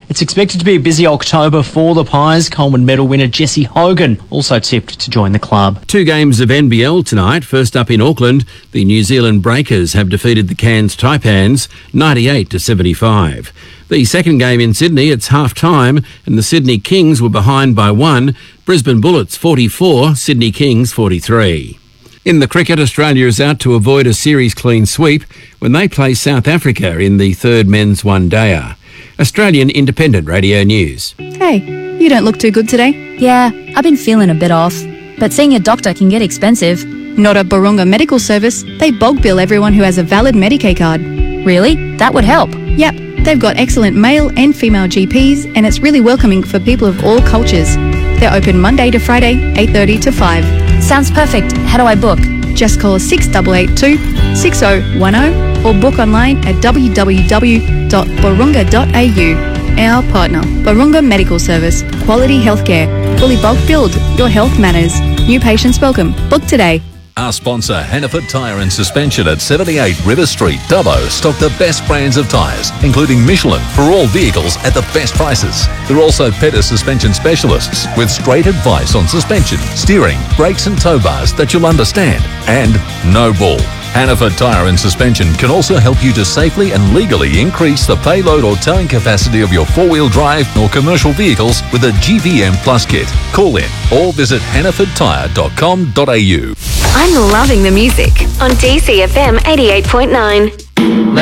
It's expected to be a busy October for the Pies. Coleman medal winner Jesse Hogan also tipped to join the club. 2 games of NBL tonight. First up in Auckland, the New Zealand Breakers have defeated the Cairns Taipans 98-75. The second game in Sydney, it's half-time, and the Sydney Kings were behind by 1. Brisbane Bullets 44, Sydney Kings 43. In the cricket, Australia is out to avoid a series clean sweep when they play South Africa in the third men's one-dayer. Australian Independent Radio News. Hey, you don't look too good today. Yeah, I've been feeling a bit off, but seeing a doctor can get expensive. Not at Barunga Medical Service. They bulk bill everyone who has a valid Medicaid card. Really? That would help. Yep, they've got excellent male and female GPs, and it's really welcoming for people of all cultures. They're open Monday to Friday, 8:30 to 5. Sounds perfect. How do I book? Just call 6882-6010 or book online at www.barunga.au. Our partner, Barunga Medical Service. Quality healthcare. Fully bulk billed. Your health matters. New patients welcome. Book today. Our sponsor, Hannaford Tyre and Suspension at 78 River Street, Dubbo, stock the best brands of tyres, including Michelin, for all vehicles at the best prices. They're also Petter suspension specialists with straight advice on suspension, steering, brakes and tow bars that you'll understand. And no bull. Hannaford Tyre and Suspension can also help you to safely and legally increase the payload or towing capacity of your four-wheel drive or commercial vehicles with a GVM Plus kit. Call in or visit hannafordtyre.com.au. I'm loving the music on DCFM 88.9.